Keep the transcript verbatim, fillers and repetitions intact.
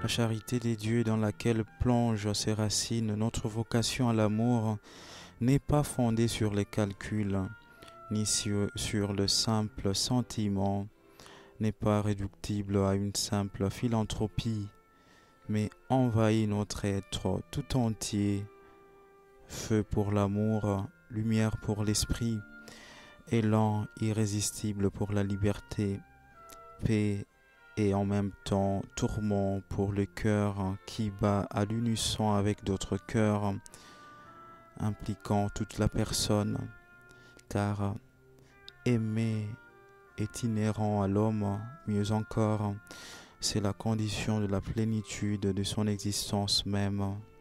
La charité des dieux dans laquelle plonge ses racines notre vocation à l'amour n'est pas fondée sur les calculs, ni sur, sur le simple sentiment, n'est pas réductible à une simple philanthropie, mais envahit notre être tout entier, feu pour l'amour, lumière pour l'esprit, élan irrésistible pour la liberté, paix et en même temps tourment pour le cœur qui bat à l'unisson avec d'autres cœurs, impliquant toute la personne, car aimer est inhérent à l'homme, mieux encore, c'est la condition de la plénitude de son existence même.